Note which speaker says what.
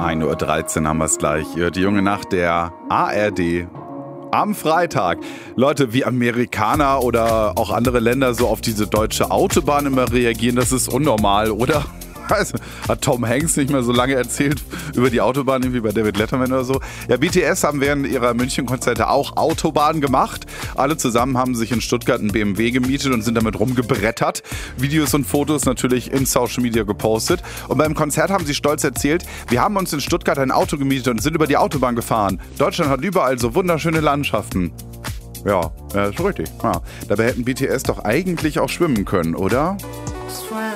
Speaker 1: 1:13 Uhr haben wir es gleich. Die junge Nacht der ARD. Am Freitag. Leute, wie Amerikaner oder auch andere Länder so auf diese deutsche Autobahn immer reagieren, das ist unnormal, oder? Also, hat Tom Hanks nicht mehr so lange erzählt über die Autobahn wie bei David Letterman oder so. Ja, BTS haben während ihrer München-Konzerte auch Autobahn gemacht. Alle zusammen haben sich in Stuttgart einen BMW gemietet und sind damit rumgebrettert. Videos und Fotos natürlich in Social Media gepostet. Und beim Konzert haben sie stolz erzählt, wir haben uns in Stuttgart ein Auto gemietet und sind über die Autobahn gefahren. Deutschland hat überall so wunderschöne Landschaften. Ja, ist richtig. Ja, dabei hätten BTS doch eigentlich auch schwimmen können, oder?